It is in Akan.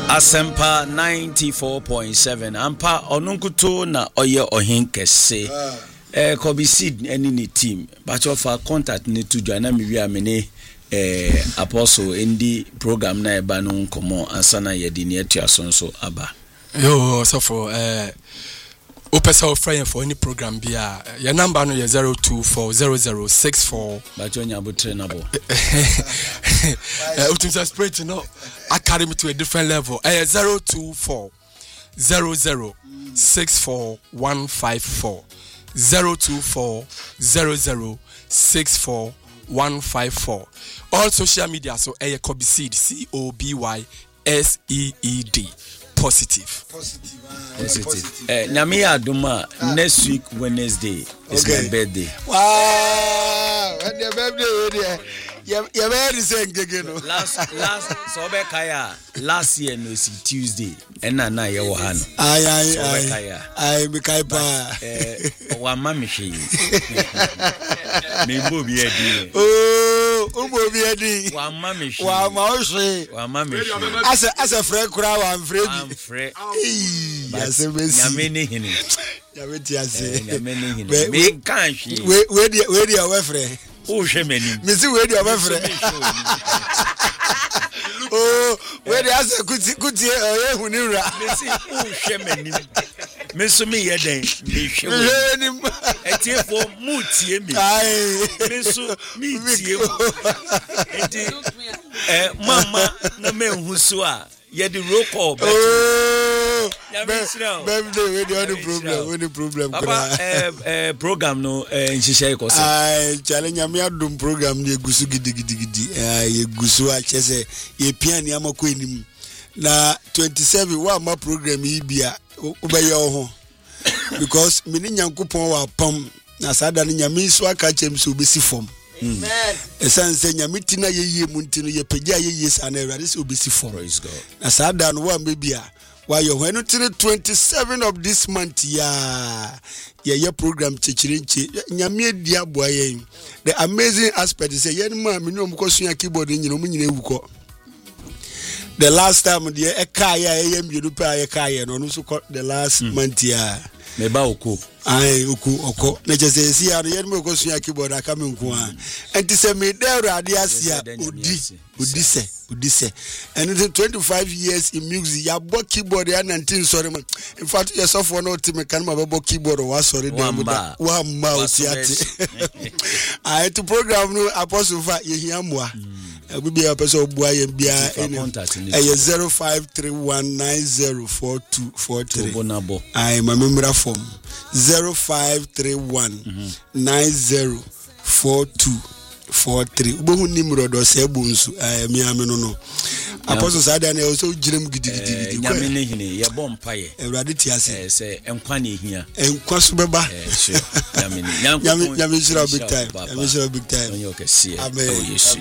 Asempa 94.7 ampa onunkuto na oye ohinkese Kobe Seed any ni team but of our contact ni to join me wi amene apostle indi program na eba no nkomo ansana yedi ni atuasonso aba yo so for Opesa offering for any program bia your number no 0240064 but you nya botre na bo utimsa spirit no academy to a different level 0240064154154 02400641554 all social media so Kobe Seed COBYSEED positive. Nyame aduma next week Wednesday is my birthday. Wow, and your birthday you very saying no. Last so be kaya last year no see Tuesday and na ye wo ha no. I be kai pa. Wa mama hwe. Me bo bi adi. Oh, bo bi adi. Wa mama hwe. Wa ma hwe. Wa mama hwe. As a friend kura wa mfre bi. I'm free. Yes, nyame ne hini. Nyame ti ase. Nyame ne hini. Me kan hwe. We dia we frɛ. O hwe mani. Me si we dia we frɛ. Oh, we dia ase kuti ehunira. Me si o hwe mani. Me so me ye den me hwe wani. Etiefo mu tie me. Me so me tie. Eti mama na me hu so a ye the roll call back. Birthday we the problem. Papa program no nhihye ikoso. Challenge am adum program ni egusu gidigidi. Egusu a chese ye pia ni amako enim. Na 27 wa ma program yi bia obeye ho. Because me ni nyankopon wa pam na sada ni nyame so aka chem so obesi form. Amen. Esanse nyame tina yeye mu ntino ye pagya yeye sa na Awurade se obesi form. Praise God. Na sada no wa mbebia why you when 27 of this month yeah program chichirinchi nyame dia boa yen. The amazing aspect is yen ma me no mkosua keyboard nyina mu nyina ewuko. The last time the ekaya yem yudupa ekaya no so the last month yeah me ba oko oko na jese si ya no yen me kosua keyboard aka me nko a enti se me de Awurade asia Odise and the 25 years in music ya bo keyboard ya 19 sorry man in fact you suffer no team can ma bo keyboard wa sorry dem da wa ma otiate I to program no apostle fa ye hia moa abubi ya person obua ye bia 0531904243 I my memory form 0531904243 ubohu nimro do se bunsu mi ameno no apostle sada na so girem gidigidi nyame ne hini ye bom paye Awurade ti ase se enkwa ne hia enkwa so beba nyame nyame shira big time amen.